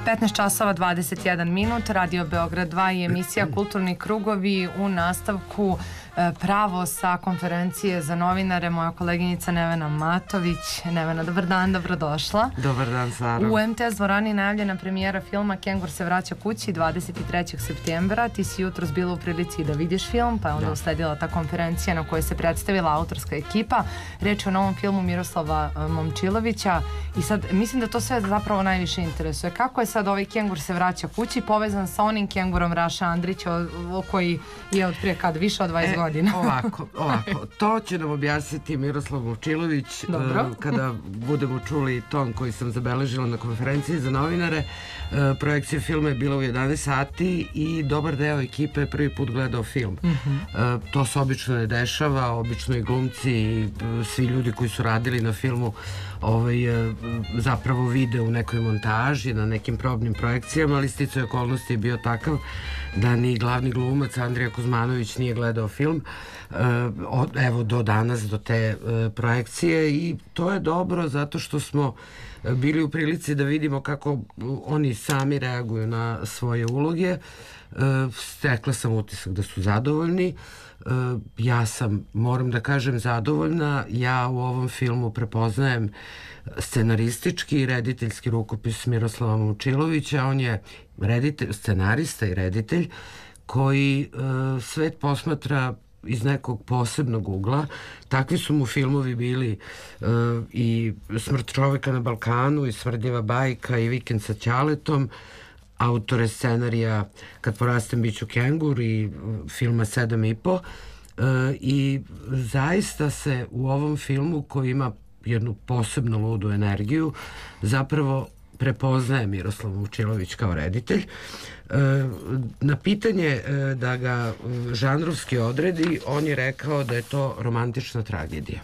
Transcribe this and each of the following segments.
15 časova 21 minut, Radio Beograd 2 i emisija Kulturni krugovi. U nastavku pravo sa konferencije za novinare moja koleginica Nevena Matović. Nevena, dobar dan, dobrodošla. Dobar dan, Sara. U MTS dvorani najavljena premijera filma Kengur se vraća kući 23. septembra. Ti si jutros bila u prilici da vidiš film, pa je onda usledila ta konferencija na kojoj se predstavila autorska ekipa. Reč je o novom filmu Miroslava Momčilovića i sad mislim da to sve zapravo najviše interesuje. Kako je sad ovaj Kengur se vraća kući povezan sa onim Kengurom Raša Andrića koji je od prije više od 20 godina? Ovako, to će nam objasniti Miroslav Momčilović kada budemo čuli ton koji sam zabeležila na konferenciji za novinare. Projekcija filma je bila u 11 sati i dobar deo ekipe je prvi put gledao film. To se obično ne dešava, obično i glumci i svi ljudi koji su radili na filmu zapravo vide u nekoj montaži, na nekim probnim projekcijama, ali sticaj okolnosti je bio takav da ni glavni glumac Andrija Kuzmanović nije gledao film evo do danas, do te projekcije, i to je dobro zato što smo bili u prilici da vidimo kako oni sami reaguju na svoje uloge. Stekla sam utisak da su zadovoljni. Ja sam, moram da kažem, zadovoljna. Ja u ovom filmu prepoznajem scenaristički i rediteljski rukopis Miroslava Momčilovića. On je scenarista i reditelj koji svet posmatra iz nekog posebnog ugla. Takvi su mu filmovi bili i Smrt čoveka na Balkanu, i Smrdljiva bajka, i Vikend sa Ćaletom. Autore scenarija Kad porastem biću kengur i filma 7,5. I zaista se u ovom filmu, koji ima jednu posebno ludu energiju, zapravo prepoznaje Miroslav Momčilović kao reditelj. Na pitanje da ga žanrovski odredi, on je rekao da je to romantična tragedija.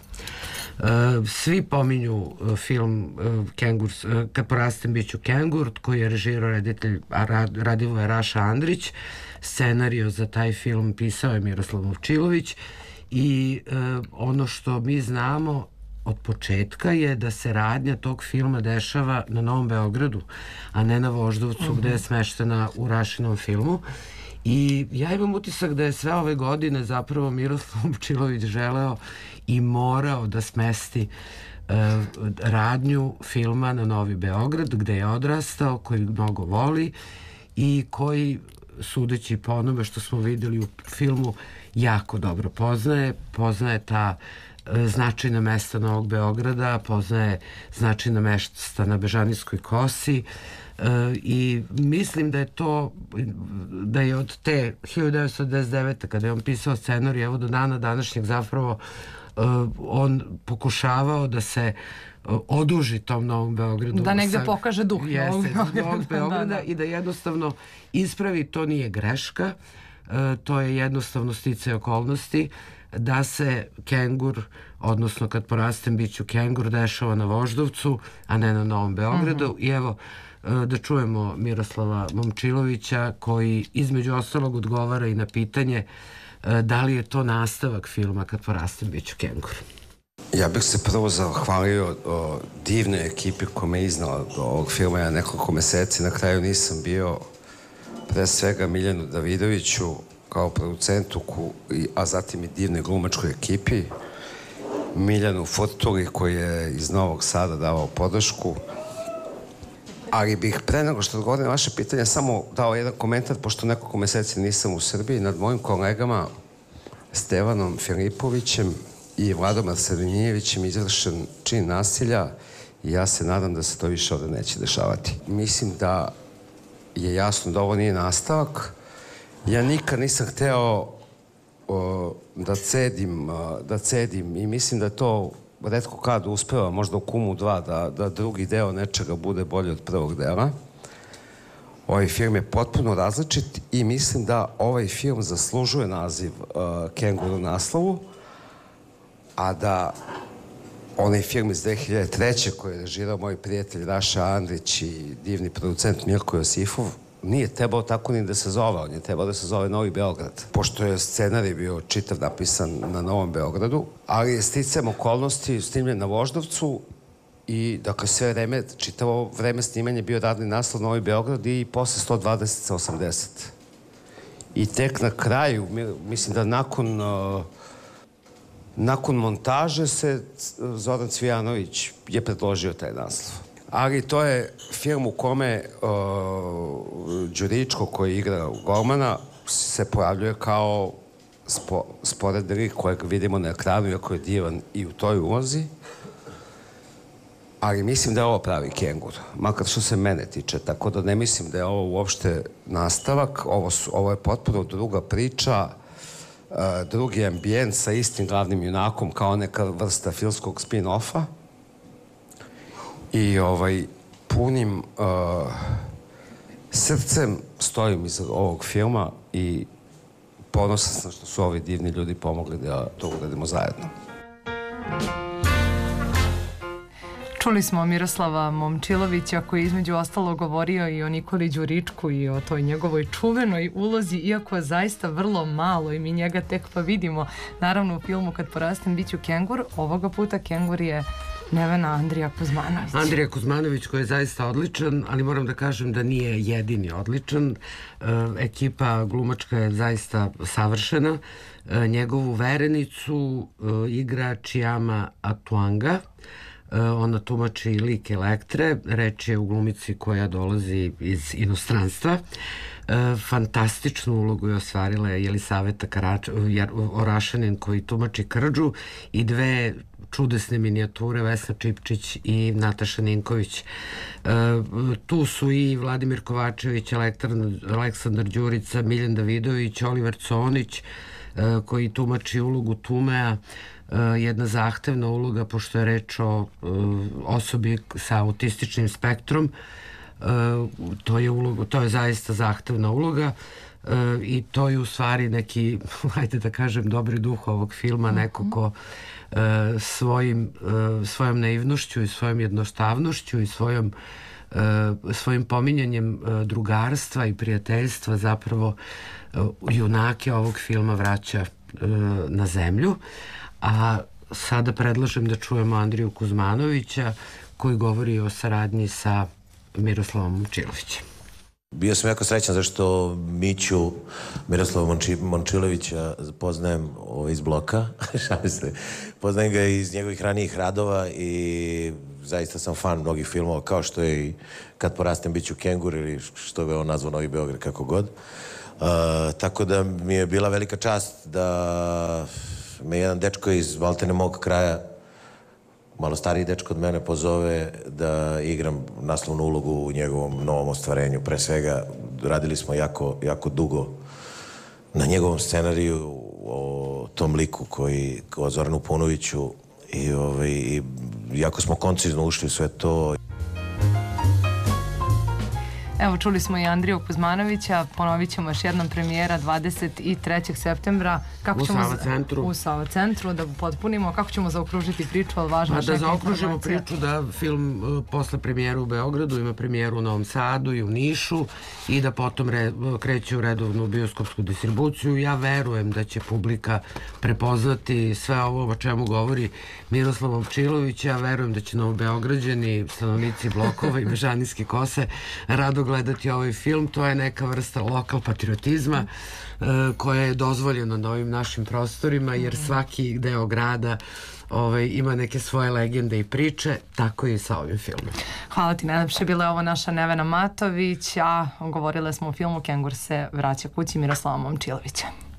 Svi pominju film Kad porastem biću kengur, koji je režirao reditelj Radivoje Raša Andrić. Scenario za taj film pisao je Miroslav Momčilović i ono što mi znamo od početka je da se radnja tog filma dešava na Novom Beogradu, a ne na Voždovcu gde je smeštena u Rašinom filmu. I ja imam utisak da je sve ove godine zapravo Miroslav Momčilović želeo i morao da smesti radnju filma na Novi Beograd, gde je odrastao, koji mnogo voli i koji, sudeći po onome što smo videli u filmu, jako dobro poznaje ta značajna mesta Novog Beograda, poznaje značajna mesta na Bežanijskoj kosi, i mislim da je od te 1999. kada je on pisao scenarij, evo do dana današnjeg zapravo on pokušavao da se oduži tom Novom Beogradu. Da negde pokaže duh Novog Beograda i da jednostavno ispravi, to nije greška, to je jednostavno sticaj okolnosti, da se Kengur, odnosno Kad porastem biću kengur, dešava na Voždovcu, a ne na Novom Beogradu. I evo da čujemo Miroslava Momčilovića, koji između ostalog odgovara i na pitanje da li je to nastavak filma Kad porastem biću kengur. Ja bih se prvo zahvalio divnoj ekipi koja me iznala do ovog filma. Ja nekoliko meseci na kraju nisam bio, pre svega Miljanu Davidoviću kao producentu, a zatim i divnoj glumačkoj ekipi, Miljanu Furtuli koji je iz Novog Sada davao podršku. Ali bih pre nego što odgovorim na vaše pitanje samo dao jedan komentar, pošto nekoliko meseci nisam u Srbiji, nad mojim kolegama Stevanom Filipovićem i Vladomar Sredinjevićem izvršen čin nasilja i ja se nadam da se to više ovde neće dešavati. Mislim da je jasno da ovo nije nastavak. Ja nikad nisam hteo da cedim i mislim da to retko kad uspeva, možda u Kumu 2, da drugi deo nečega bude bolji od prvog dela. Ovaj film je potpuno različit i mislim da ovaj film zaslužuje naziv Kengur u naslovu, a da onaj film iz 2003. koji je režirao moj prijatelj Raša Andrić i divni producent Mirko Josifov, nije trebao tako ni da se zove, on je trebao da se zove Novi Beograd, pošto je scenarij bio čitav napisan na Novom Beogradu, ali je sticajem okolnosti snimljen na Voždovcu I dakle sve vreme, čitavo vreme snimanje bio radni naslov Novi Beograd i posle 120 sa 80. I tek na kraju, mislim da nakon montaže se Zoran Cvijanović je predložio taj naslov. Ali to je film u kome Đuričko koji igra Gormana se pojavljuje kao sporedni lik kojeg vidimo na ekranu, iako je divan i u toj ulozi. Ali mislim da je ovo pravi Kengur, makar što se mene tiče, tako da ne mislim da je ovo uopšte nastavak. Ovo je potpuno druga priča, drugi ambijent sa istim glavnim junakom kao neka vrsta filmskog spin-offa. I punim srcem stojim iza ovog filma i ponosan sam što su ovi divni ljudi pomogli da to uradimo zajedno. Čuli smo Miroslava Momčilovića koji je između ostalo govorio i o Nikoli Đuričku i o toj njegovoj čuvenoj ulozi, iako je zaista vrlo malo i mi njega tek pa vidimo. Naravno u filmu Kad porastem bit ću Kengur, ovoga puta Kengur je Nevena Andrija Kuzmanović. Andrija Kuzmanović koji je zaista odličan, ali moram da kažem da nije jedini odličan. Ekipa glumačka je zaista savršena. Njegovu verenicu igra Čijama Atuanga. Ona tumači lik Elektre, reč je u glumici koja dolazi iz inostranstva. Fantastičnu ulogu je ostvarila Jelisaveta Orašanin koji tumači Krđu i dve čudesne minijature, Vesna Čipčić i Nataša Ninković. Tu su i Vladimir Kovačević, Aleksandar Đurica, Miljan Davidović, Oliver Conić koji tumači ulogu Tumea. Jedna zahtevna uloga, pošto je reč o osobi sa autističnim spektrom. To je zaista zahtevna uloga i to je u stvari neki, hajde da kažem, dobri duh ovog filma, neko ko svojom naivnošću i svojom jednostavnošću i svojim pominjanjem drugarstva i prijateljstva zapravo junake ovog filma vraća na zemlju. A sada predlažem da čujemo Andriju Kuzmanovića koji govori o saradnji sa Miroslavom Momčilovićem. Bio sam jako srećan zašto Miću Miroslava Momčilovića poznajem iz bloka, poznajem ga iz njegovih ranijih radova i zaista sam fan mnogih filmova, kao što je i Kad porastem bit ću Kengur ili što ga on nazvao Novi Beograd, kako god. Tako da mi je bila velika čast da me jedan dečko iz maltene mog kraja, malo stariji dečko od mene, pozove da igram naslovnu ulogu u njegovom novom ostvarenju. Pre svega, radili smo jako dugo na njegovom scenariju o tom liku o Zoranu Punoviću i jako smo koncizno ušli u sve to. Evo, čuli smo i Andriju Kuzmanovića, ponovit ćemo još jednom premijera 23. septembra. U Sava centru, da potpunimo. Kako ćemo zaokružiti priču, ali važno je neka informacija. Da zaokružimo priču da film posle premijera u Beogradu ima premijeru u Novom Sadu i u Nišu i da potom kreće u redovnu bioskopsku distribuciju. Ja verujem da će publika prepoznati sve ovo o čemu govori Miroslav Momčilović. Ja verujem da će Novobeograđani, stanovnici blokova i Bežanijske kose rado gledati ovaj film. To je neka vrsta lokal patriotizma koja je dozvoljena na ovim našim prostorima, jer svaki deo grada ima neke svoje legende i priče, tako i sa ovim filmom. Hvala ti najlepše, bila je ovo naša Nevena Matović, a govorile smo o filmu Kengur se vraća kući Miroslava Momčilovića.